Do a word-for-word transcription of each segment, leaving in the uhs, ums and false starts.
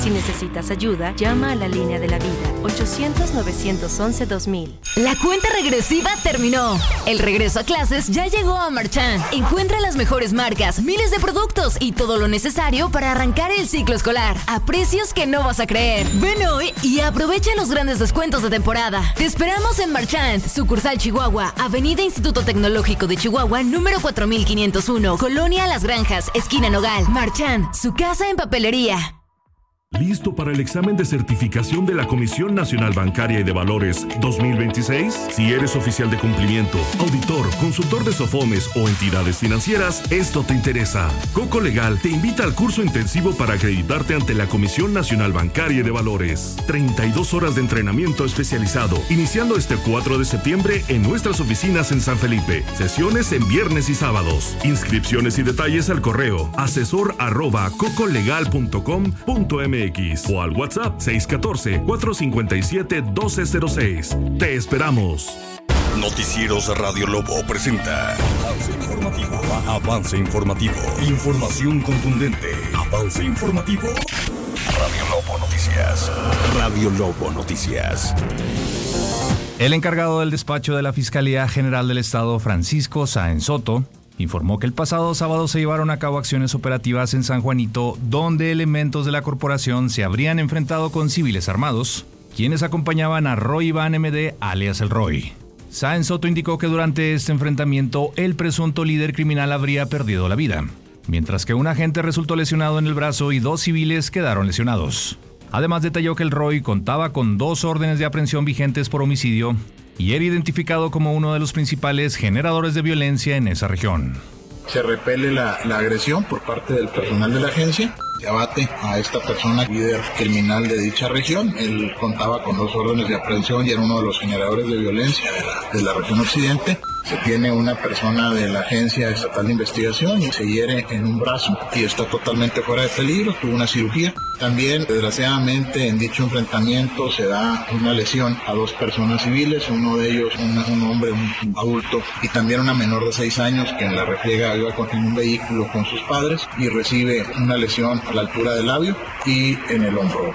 Si necesitas ayuda, llama a la línea de la vida, ochocientos, novecientos once, dos mil. La cuenta regresiva terminó. El regreso a clases ya llegó a Marchand. Encuentra las mejores marcas, miles de productos y todo lo necesario para arrancar el ciclo escolar a precios que no vas a creer. Ven hoy y aprovecha los grandes descuentos de temporada. Te esperamos en Marchand, sucursal Chihuahua, Avenida Instituto Tecnológico de Chihuahua, número cuatro mil quinientos uno, Colonia Las Granjas, esquina Nogal. Marchand, su casa en papelería. ¿Listo para el examen de certificación de la Comisión Nacional Bancaria y de Valores dos mil veintiséis? Si eres oficial de cumplimiento, auditor, consultor de SOFOMES o entidades financieras, esto te interesa. Coco Legal te invita al curso intensivo para acreditarte ante la Comisión Nacional Bancaria y de Valores. treinta y dos horas de entrenamiento especializado, iniciando este cuatro de septiembre en nuestras oficinas en San Felipe. Sesiones en viernes y sábados. Inscripciones y detalles al correo asesor arroba cocolegal punto com punto m x o al WhatsApp seis uno cuatro, cuatro cinco siete, uno dos cero seis. Te esperamos. Noticieros Radio Lobo presenta Avance Informativo. Avance Informativo. Información contundente. Avance Informativo. Radio Lobo Noticias. Radio Lobo Noticias. El encargado del despacho de la Fiscalía General del Estado, Francisco Sáenz Soto, informó que el pasado sábado se llevaron a cabo acciones operativas en San Juanito, donde elementos de la corporación se habrían enfrentado con civiles armados, quienes acompañaban a Roy Iván M D, alias El Roy. Sáenz Soto indicó que durante este enfrentamiento el presunto líder criminal habría perdido la vida, mientras que un agente resultó lesionado en el brazo y dos civiles quedaron lesionados. Además detalló que El Roy contaba con dos órdenes de aprehensión vigentes por homicidio y era identificado como uno de los principales generadores de violencia en esa región. Se repele la, la agresión por parte del personal de la agencia, se abate a esta persona, líder criminal de dicha región. Él contaba con dos órdenes de aprehensión y era uno de los generadores de violencia de la, de la región occidente. Se tiene una persona de la Agencia Estatal de Investigación y se hiere en un brazo y está totalmente fuera de peligro, tuvo una cirugía. También, desgraciadamente, en dicho enfrentamiento se da una lesión a dos personas civiles, uno de ellos un, un hombre, un adulto, y también una menor de seis años que en la refriega iba en un vehículo con sus padres y recibe una lesión a la altura del labio y en el hombro.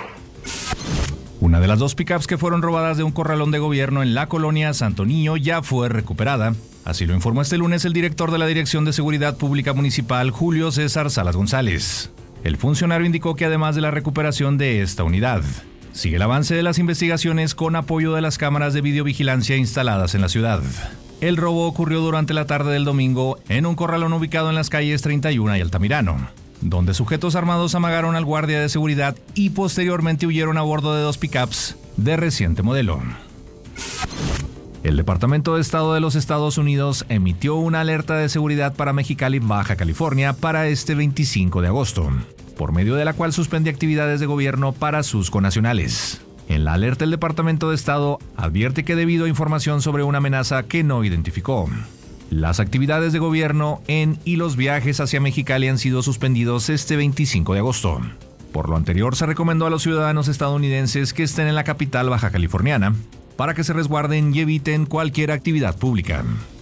Una de las dos pickups que fueron robadas de un corralón de gobierno en la colonia Santo Niño ya fue recuperada. Así lo informó este lunes el director de la Dirección de Seguridad Pública Municipal, Julio César Salas González. El funcionario indicó que además de la recuperación de esta unidad, sigue el avance de las investigaciones con apoyo de las cámaras de videovigilancia instaladas en la ciudad. El robo ocurrió durante la tarde del domingo en un corralón ubicado en las calles treinta y uno y Altamirano, donde sujetos armados amagaron al guardia de seguridad y posteriormente huyeron a bordo de dos pickups de reciente modelo. El Departamento de Estado de los Estados Unidos emitió una alerta de seguridad para Mexicali, Baja California, para este veinticinco de agosto, por medio de la cual suspende actividades de gobierno para sus connacionales. En la alerta, el Departamento de Estado advierte que debido a información sobre una amenaza que no identificó, las actividades de gobierno en y los viajes hacia Mexicali han sido suspendidos este veinticinco de agosto. Por lo anterior, se recomendó a los ciudadanos estadounidenses que estén en la capital baja californiana para que se resguarden y eviten cualquier actividad pública.